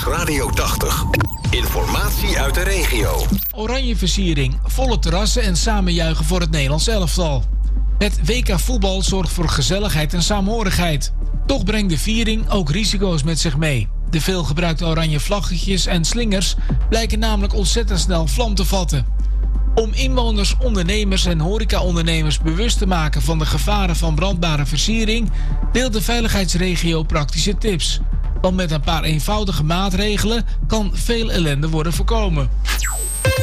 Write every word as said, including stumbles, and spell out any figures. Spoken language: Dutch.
Radio tachtig. Informatie uit de regio. Oranje versiering, volle terrassen en samenjuichen voor het Nederlands elftal. Het W K voetbal zorgt voor gezelligheid en saamhorigheid. Toch brengt de viering ook risico's met zich mee. De veelgebruikte oranje vlaggetjes en slingers blijken namelijk ontzettend snel vlam te vatten. Om inwoners, ondernemers en horecaondernemers bewust te maken van de gevaren van brandbare versiering, deelt de veiligheidsregio praktische tips. Want met een paar eenvoudige maatregelen kan veel ellende worden voorkomen.